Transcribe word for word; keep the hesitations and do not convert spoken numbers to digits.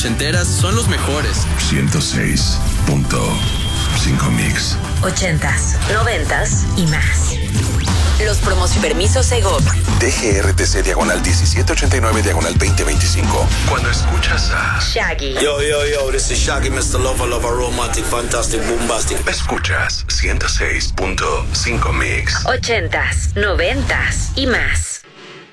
ochenteras son los mejores. ciento seis punto cinco Mix. Ochentas, noventas y más. Los promos y permisos Segov. D G R T C diagonal diecisiete ochenta y nueve diagonal veinte veinticinco. Cuando escuchas a Shaggy. Yo, yo, yo, this is Shaggy, mister Lover, Lover, Romantic, Fantastic, Boombastic. escuchas ciento seis punto cinco Mix. Ochentas, noventas y más.